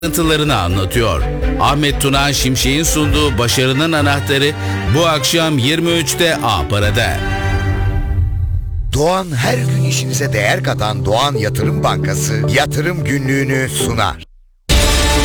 ayrıntılarını anlatıyor. Ahmet Tuna Şimşek'in sunduğu Başarının Anahtarı bu akşam 23'te A-Para'da. Doğan her gün işinize değer katan Doğan Yatırım Bankası yatırım günlüğünü sunar.